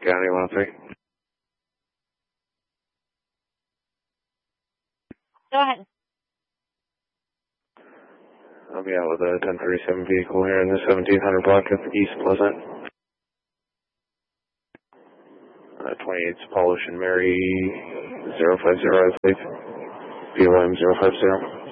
County 103. Go ahead. I'll be out with a 1037 vehicle here in the 1700 block of East Pleasant. 28's Polish and Mary 050, I believe. POM 050.